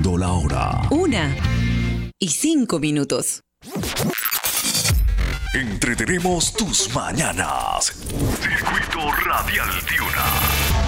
Siendo la hora 1:05. Entretenemos tus mañanas. Circuito Radial Tiuna.